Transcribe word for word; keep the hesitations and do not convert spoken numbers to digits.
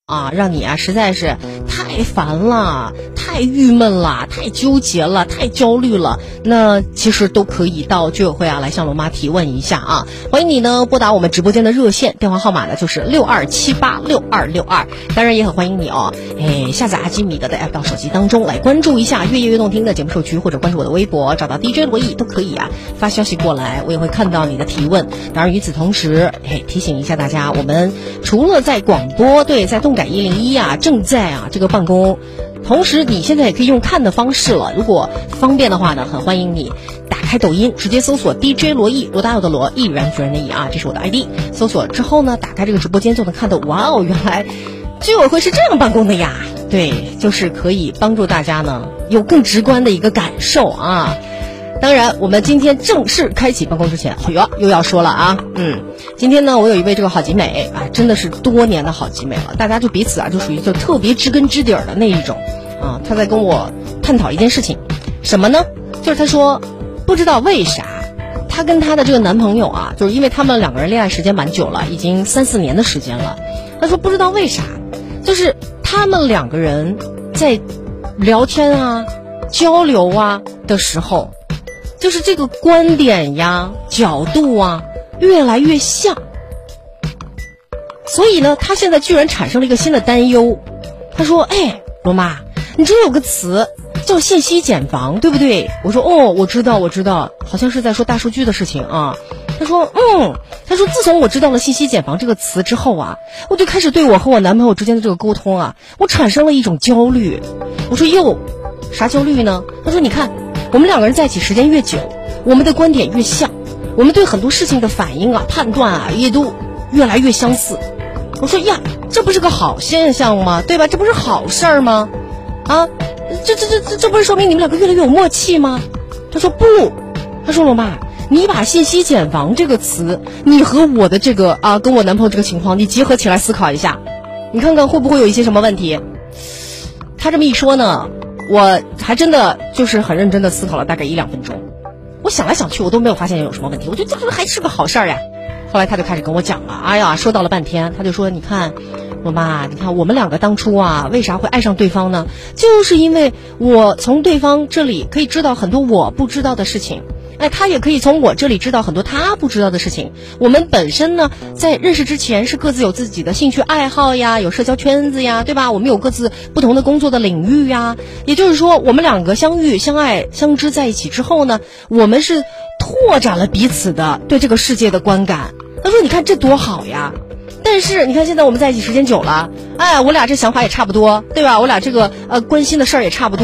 啊，让你啊实在是太烦了，太郁闷了，太纠结了，太焦虑了，那其实都可以到居委会啊来向罗妈提问一下啊。欢迎你呢拨打我们直播间的热线电话号码呢就是六二七八六二六二，当然也很欢迎你哦，哎下载阿基米德的 app 到手机当中来关注一下越夜越动听的节目社区，或者关注我的微博找到 D J 罗毅都可以啊，发消息过来，我也会看到你的提问。当然与此同时，哎提醒一下大家，我们除了在广播，对，在动感一零一啊正在啊这个办公，同时你现在也可以用看的方式了，如果方便的话呢，很欢迎你打开抖音，直接搜索 D J 罗毅，罗大佑的罗，毅然决然的毅啊，这是我的 I D， 搜索之后呢，打开这个直播间就能看到，哇哦，原来居委会是这样办公的呀。对，就是可以帮助大家呢有更直观的一个感受啊。当然我们今天正式开启办公之前，哎呦又要说了啊，嗯，今天呢我有一位这个好集美啊，真的是多年的好集美了，大家就彼此啊就属于就特别知根知底儿的那一种啊。他在跟我探讨一件事情，什么呢？就是他说不知道为啥她跟她的这个男朋友啊，就是因为他们两个人恋爱时间蛮久了，已经三四年的时间了。她说不知道为啥，就是他们两个人在聊天啊交流啊的时候，就是这个观点呀角度啊越来越像，所以呢她现在居然产生了一个新的担忧。她说哎罗妈，你知道有个词叫信息茧房对不对？我说哦我知道我知道，好像是在说大数据的事情啊。他说嗯，他说自从我知道了信息茧房这个词之后啊，我就开始对我和我男朋友之间的这个沟通啊，我产生了一种焦虑。我说哟，啥焦虑呢？他说你看我们两个人在一起时间越久，我们的观点越像，我们对很多事情的反应啊判断啊也都越来越相似。我说呀，这不是个好现象吗？对吧？这不是好事儿吗？啊，这这这这这不是说明你们两个越来越有默契吗？他说不，他说罗妈，你把信息茧房这个词，你和我的这个啊跟我男朋友这个情况，你结合起来思考一下，你看看会不会有一些什么问题。他这么一说呢，我还真的就是很认真的思考了大概一两分钟，我想来想去我都没有发现有什么问题，我觉得这还是个好事儿呀。后来他就开始跟我讲了，哎呀说到了半天，他就说你看罗妈，你看我们两个当初啊为啥会爱上对方呢？就是因为我从对方这里可以知道很多我不知道的事情，哎，他也可以从我这里知道很多他不知道的事情。我们本身呢在认识之前是各自有自己的兴趣爱好呀，有社交圈子呀，对吧？我们有各自不同的工作的领域呀，也就是说我们两个相遇相爱相知在一起之后呢，我们是拓展了彼此的对这个世界的观感。他说你看这多好呀。但是你看现在我们在一起时间久了，哎，我俩这想法也差不多，对吧？我俩这个呃关心的事儿也差不多。